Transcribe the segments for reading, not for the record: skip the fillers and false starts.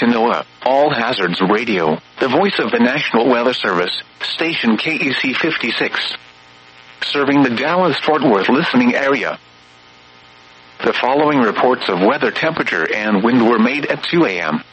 to NOAA, All Hazards Radio, the voice of the National Weather Service, station KEC 56. Serving the Dallas-Fort Worth listening area. The following reports of weather, temperature, and wind were made at 2 a.m.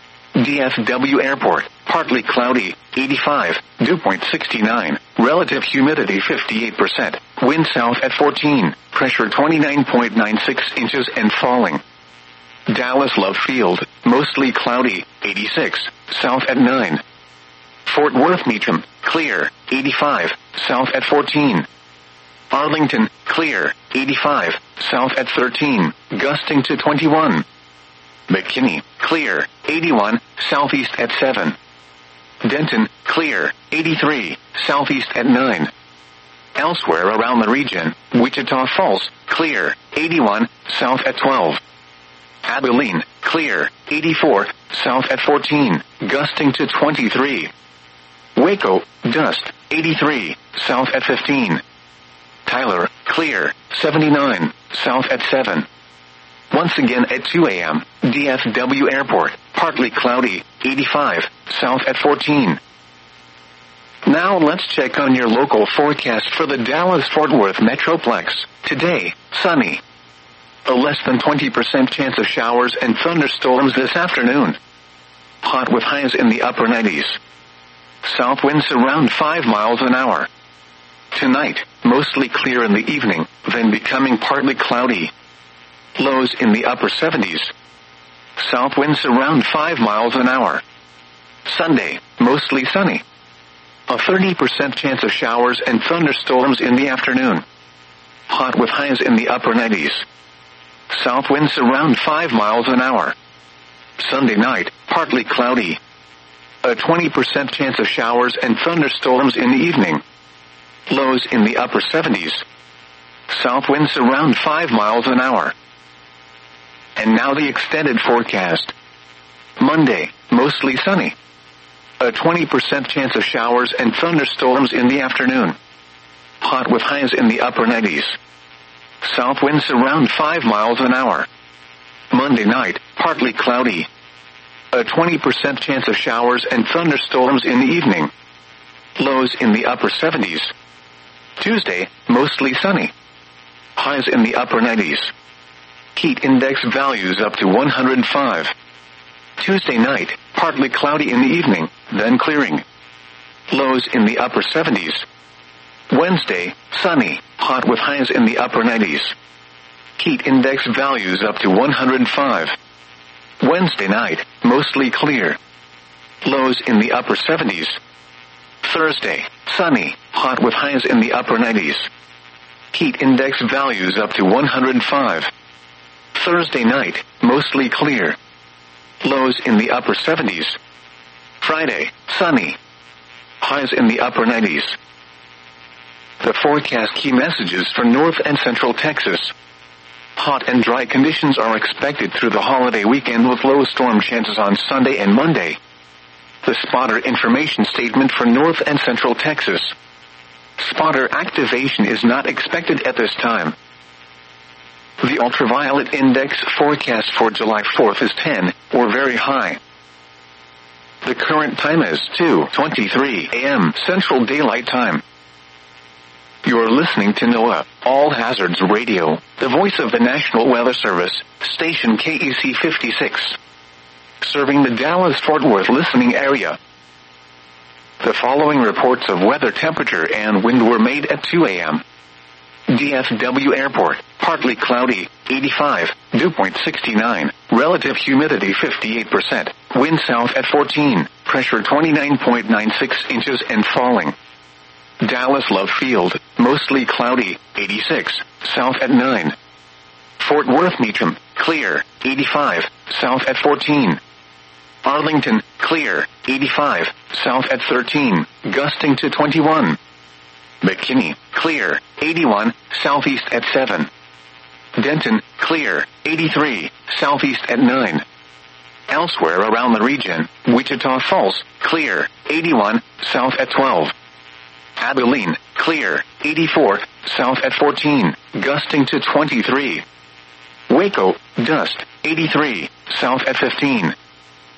DFW Airport, partly cloudy, 85, dew point 69, relative humidity 58%, wind south at 14, pressure 29.96 inches and falling. Dallas Love Field, mostly cloudy, 86, south at 9. Fort Worth Meacham, clear, 85, south at 14. Arlington, clear, 85, south at 13, gusting to 21. McKinney, clear, 81, southeast at 7. Denton, clear, 83, southeast at 9. Elsewhere around the region, Wichita Falls, clear, 81, south at 12. Abilene, clear, 84, south at 14, gusting to 23. Waco, dust, 83, south at 15. Tyler, clear, 79, south at 7. Once again at 2 a.m., DFW Airport, partly cloudy, 85, south at 14. Now let's check on your local forecast for the Dallas-Fort Worth Metroplex. Today, sunny. A less than 20% chance of showers and thunderstorms this afternoon. Hot with highs in the upper 90s. South winds around 5 miles an hour. Tonight, mostly clear in the evening, then becoming partly cloudy. Lows in the upper 70s. South winds around 5 miles an hour. Sunday, mostly sunny. A 30% chance of showers and thunderstorms in the afternoon. Hot with highs in the upper 90s. South winds around 5 miles an hour. Sunday night, partly cloudy. A 20% chance of showers and thunderstorms in the evening. Lows in the upper 70s. South winds around 5 miles an hour. And now the extended forecast. Monday, mostly sunny. A 20% chance of showers and thunderstorms in the afternoon. Hot with highs in the upper 90s. South winds around 5 miles an hour. Monday night, partly cloudy. A 20% chance of showers and thunderstorms in the evening. Lows in the upper 70s. Tuesday, mostly sunny. Highs in the upper 90s. Heat index values up to 105. Tuesday night, partly cloudy in the evening, then clearing. Lows in the upper 70s. Wednesday, sunny, hot with highs in the upper 90s. Heat index values up to 105. Wednesday night, mostly clear. Lows in the upper 70s. Thursday, sunny, hot with highs in the upper 90s. Heat index values up to 105. Thursday night, mostly clear. Lows in the upper 70s. Friday, sunny. Highs in the upper 90s. The forecast key messages for North and Central Texas. Hot and dry conditions are expected through the holiday weekend with low storm chances on Sunday and Monday. The spotter information statement for North and Central Texas. Spotter activation is not expected at this time. The ultraviolet index forecast for July 4th is 10, or very high. The current time is 2:23 a.m. Central Daylight Time. You're listening to NOAA, All Hazards Radio, the voice of the National Weather Service, station KEC 56. Serving the Dallas-Fort Worth listening area. The following reports of weather, temperature, and wind were made at 2 a.m. DFW Airport, partly cloudy, 85, dew point 69, relative humidity 58%, wind south at 14, pressure 29.96 inches and falling. Dallas Love Field, mostly cloudy, 86, south at 9. Fort Worth Meacham, clear, 85, south at 14. Arlington, clear, 85, south at 13, gusting to 21. McKinney, clear, 81, southeast at 7. Denton, clear, 83, southeast at 9. Elsewhere around the region, Wichita Falls, clear, 81, south at 12. Abilene, clear, 84, south at 14, gusting to 23. Waco, dust, 83, south at 15.